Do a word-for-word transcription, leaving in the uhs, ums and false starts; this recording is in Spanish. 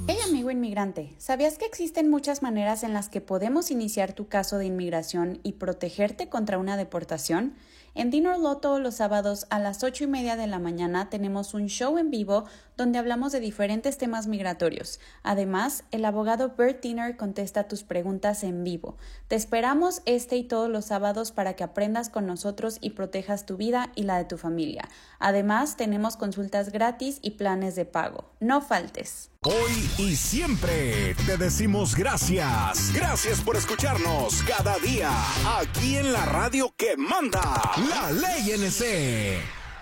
Hey amigo inmigrante, ¿sabías que existen muchas maneras en las que podemos iniciar tu caso de inmigración y protegerte contra una deportación? En Dinner Law todos los sábados a las ocho y media de la mañana tenemos un show en vivo donde hablamos de diferentes temas migratorios. Además, el abogado Bert Dinner contesta tus preguntas en vivo. Te esperamos este y todos los sábados para que aprendas con nosotros y protejas tu vida y la de tu familia. Además, tenemos consultas gratis y planes de pago. No faltes. Hoy y siempre te decimos gracias. Gracias por escucharnos cada día aquí en la radio que manda, La Ley N C.